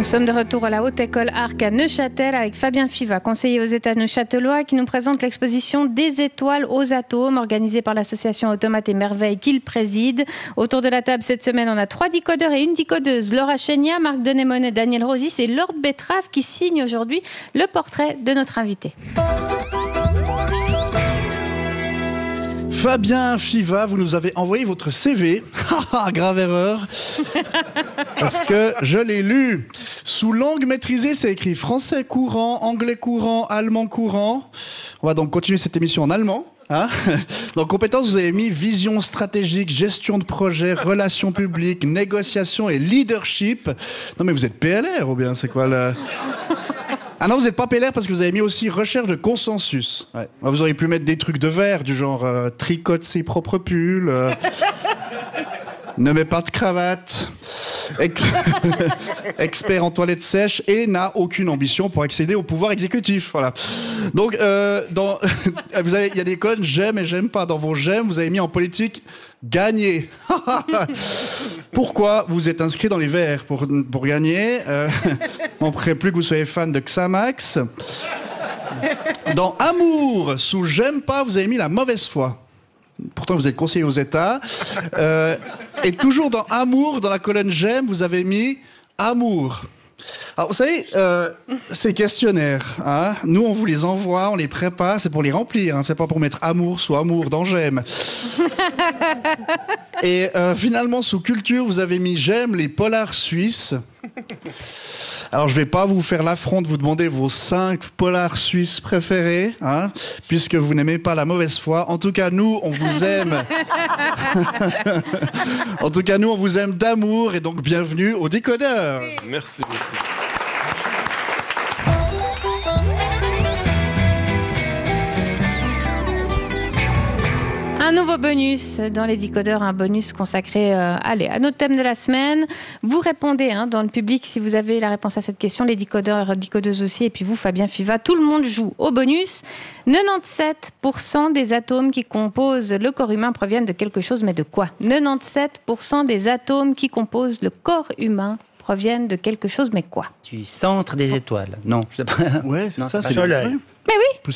Nous sommes de retour à la Haute École Arc à Neuchâtel avec Fabien Fiva, conseiller aux États neuchâtelois, qui nous présente l'exposition Des étoiles aux atomes, organisée par l'association Automates et Merveilles qu'il préside. Autour de la table cette semaine, on a 3 décodeurs et une décodeuse. Laura Chénia, Marc Denémonet, Daniel Rosis et Lord Betrave qui signent aujourd'hui le portrait de notre invité. Fabien Fiva, vous nous avez envoyé votre CV. Grave erreur. Parce que je l'ai lu. Sous langue maîtrisée, c'est écrit français courant, anglais courant, allemand courant. On va donc continuer cette émission en allemand. Dans compétences, vous avez mis vision stratégique, gestion de projet, relations publiques, négociation et leadership. Non mais vous êtes PLR ou bien c'est quoi le... Ah non, vous n'êtes pas PLR parce que vous avez mis aussi recherche de consensus. Ouais. Vous auriez pu mettre des trucs de verre, du genre tricote ses propres pulls, ne met pas de cravate, expert en toilettes sèches et n'a aucune ambition pour accéder au pouvoir exécutif. Voilà. Donc, il y a des colonnes j'aime et j'aime pas. Dans vos j'aime, vous avez mis en politique gagner. Pourquoi vous êtes inscrit dans les verts pour gagner on ne ferait plus que vous soyez fan de Xamax. Dans amour, sous j'aime pas, vous avez mis la mauvaise foi. Pourtant, vous êtes conseiller aux États. Et toujours dans amour, dans la colonne j'aime, vous avez mis amour. Alors, vous savez, ces questionnaires, nous, on vous les envoie, on les prépare, c'est pour les remplir, c'est pas pour mettre amour sous amour dans j'aime. Et finalement, sous culture, vous avez mis j'aime les polars suisses. Alors, je vais pas vous faire l'affront de vous demander vos 5 polars suisses préférés, puisque vous n'aimez pas la mauvaise foi. En tout cas, nous, on vous aime. En tout cas, nous, on vous aime d'amour, et donc bienvenue au décodeur. Merci beaucoup. Un nouveau bonus dans les décodeurs, un bonus consacré à notre thème de la semaine. Vous répondez dans le public si vous avez la réponse à cette question, les décodeurs, décodeuses aussi, et puis vous, Fabien Fiva, tout le monde joue au bonus. 97% des atomes qui composent le corps humain proviennent de quelque chose, mais de quoi ? 97% des atomes qui composent le corps humain proviennent de quelque chose, mais quoi ? Du centre des étoiles. Non, je sais pas. Ouais, Non, ça, c'est c'est pas le Soleil. Mais oui.